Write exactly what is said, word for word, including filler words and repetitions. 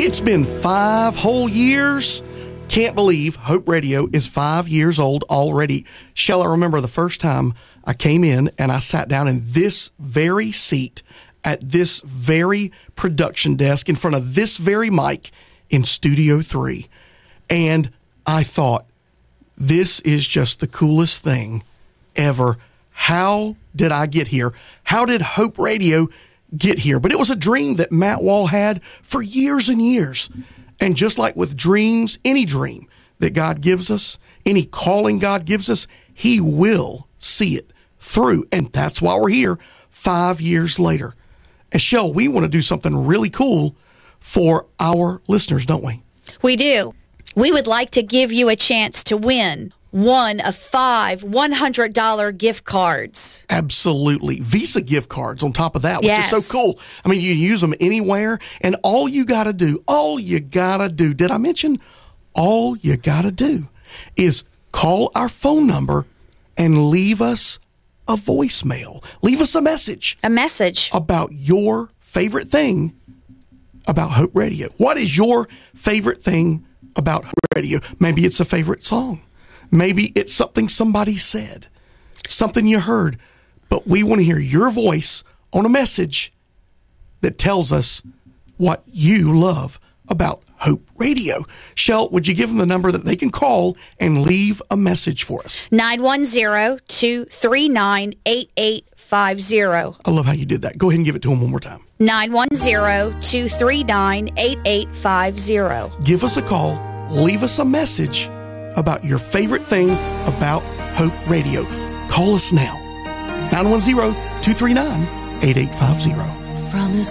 It's been five whole years. Can't believe Hope Radio is five years old already. Shall I remember the first time I came in and I sat down in this very seat at this very production desk in front of this very mic in Studio three. And I thought, this is just the coolest thing ever. How did I get here? How did Hope Radio get here? But it was a dream that Matt Wall had for years and years. And just like with dreams, any dream that God gives us, any calling God gives us, he will see it through. And that's why we're here five years later. And Shell, we want to do something really cool for our listeners, don't we? We do. We would like to give you a chance to win one of five one hundred dollars gift cards. Absolutely. Visa gift cards on top of that, which Yes. is so cool. I mean, you can use them anywhere, and all you got to do, all you got to do, did I mention all you got to do is call our phone number and leave us a voicemail. Leave us a message. A message. About your favorite thing about Hope Radio. What is your favorite thing about Hope Radio? Maybe it's a favorite song. Maybe it's something somebody said, something you heard, but we want to hear your voice on a message that tells us what you love about Hope Radio. Shell, would you give them the number that they can call and leave a message for us? nine one zero, two three nine, eight eight five zero. I love how you did that. Go ahead and give it to them one more time. nine one zero, two three nine, eight eight five zero. Give us a call. Leave us a message about your favorite thing about Hope Radio. Call us now. nine one zero, two three nine, eight eight five zero. From his